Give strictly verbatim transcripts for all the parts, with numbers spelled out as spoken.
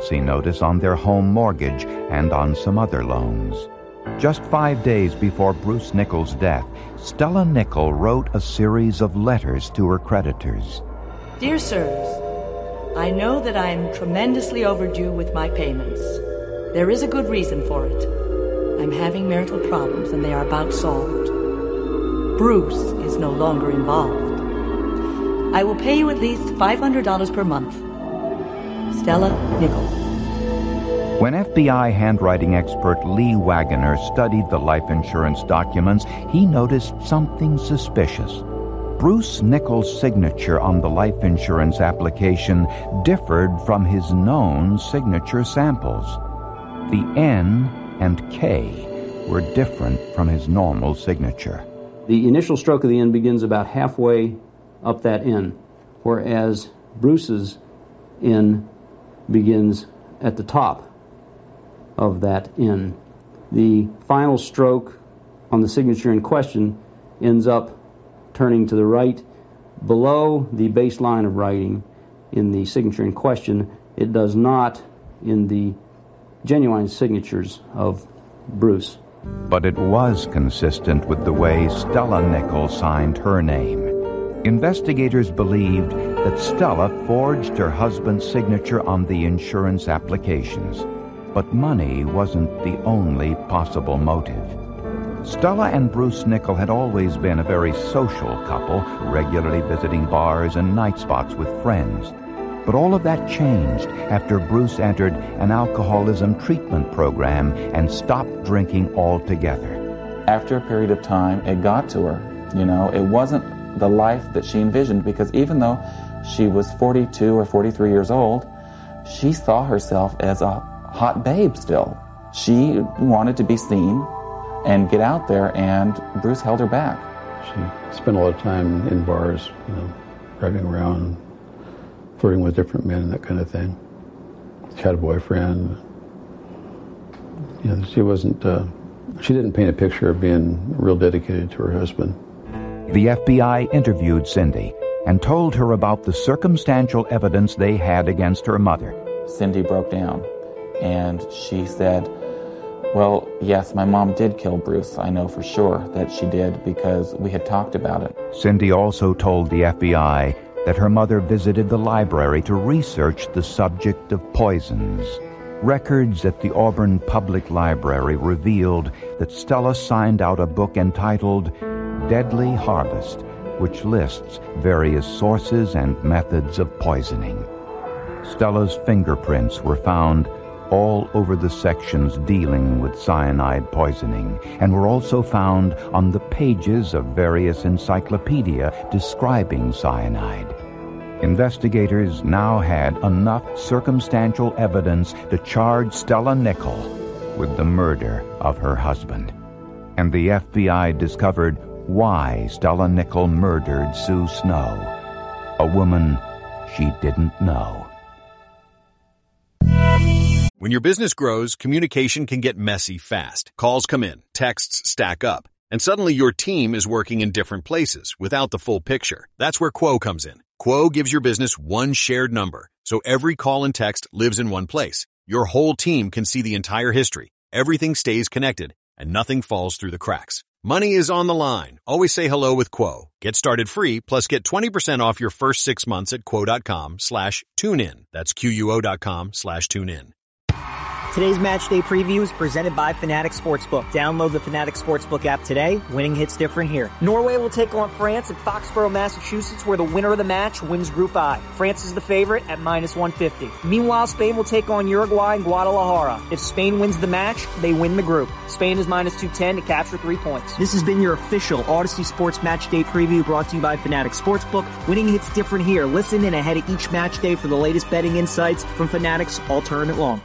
delinquency notice on their home mortgage and on some other loans. Just five days before Bruce Nichols' death, Stella Nichol wrote a series of letters to her creditors. Dear sirs, I know that I am tremendously overdue with my payments. There is a good reason for it. I'm having marital problems and they are about solved. Bruce is no longer involved. I will pay you at least five hundred dollars per month. Stella Nichol. When F B I handwriting expert Lee Wagoner studied the life insurance documents, he noticed something suspicious. Bruce Nichols' signature on the life insurance application differed from his known signature samples. The N and K were different from his normal signature. The initial stroke of the N begins about halfway up that N, whereas Bruce's N begins at the top of that N. The final stroke on the signature in question ends up turning to the right below the baseline of writing in the signature in question. It does not in the genuine signatures of Bruce. But it was consistent with the way Stella Nichol signed her name. Investigators believed that Stella forged her husband's signature on the insurance applications. But money wasn't the only possible motive. Stella and Bruce Nichol had always been a very social couple, regularly visiting bars and night spots with friends. But all of that changed after Bruce entered an alcoholism treatment program and stopped drinking altogether. After a period of time, it got to her. You know, it wasn't the life that she envisioned, because even though she was forty-two or forty-three years old, she saw herself as a hot babe still. She wanted to be seen and get out there, and Bruce held her back. She spent a lot of time in bars, you know, driving around, flirting with different men, that kind of thing. She had a boyfriend. You know, she wasn't, uh, she didn't paint a picture of being real dedicated to her husband. The F B I interviewed Cindy and told her about the circumstantial evidence they had against her mother. Cindy broke down, and she said, well, yes, my mom did kill Bruce. I know for sure that she did because we had talked about it. Cindy also told the F B I that her mother visited the library to research the subject of poisons. Records at the Auburn Public Library revealed that Stella signed out a book entitled Deadly Harvest, which lists various sources and methods of poisoning. Stella's fingerprints were found all over the sections dealing with cyanide poisoning, and were also found on the pages of various encyclopedia describing cyanide. Investigators now had enough circumstantial evidence to charge Stella Nichol with the murder of her husband. And the F B I discovered why Stella Nichol murdered Sue Snow, a woman she didn't know. When your business grows, communication can get messy fast. Calls come in, texts stack up, and suddenly your team is working in different places without the full picture. That's where Quo comes in. Quo gives your business one shared number, so every call and text lives in one place. Your whole team can see the entire history. Everything stays connected, and nothing falls through the cracks. Money is on the line. Always say hello with Quo. Get started free, plus get twenty percent off your first six months at quo.com slash tune in. That's Q-U-O dot com slash tune in. Today's match day preview is presented by Fanatic Sportsbook. Download the Fanatic Sportsbook app today. Winning hits different here. Norway will take on France at Foxborough, Massachusetts, where the winner of the match wins Group I. France is the favorite at minus one fifty. Meanwhile, Spain will take on Uruguay in Guadalajara. If Spain wins the match, they win the group. Spain is minus two ten to capture three points. This has been your official Odyssey Sports Match Day preview brought to you by Fanatic Sportsbook. Winning hits different here. Listen in ahead of each match day for the latest betting insights from Fanatic's All Tournament Long.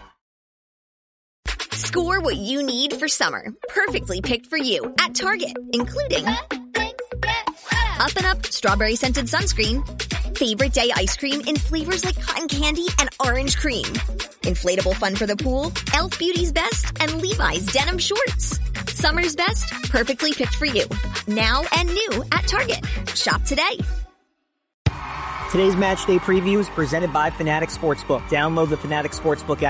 Score what you need for summer. Perfectly picked for you at Target, including Up and Up Strawberry Scented Sunscreen, Favorite Day Ice Cream in flavors like cotton candy and orange cream, Inflatable Fun for the Pool, e l f Beauty's Best, and Levi's Denim Shorts. Summer's best, perfectly picked for you. Now and new at Target. Shop today. Today's match day preview is presented by Fanatic Sportsbook. Download the Fanatic Sportsbook app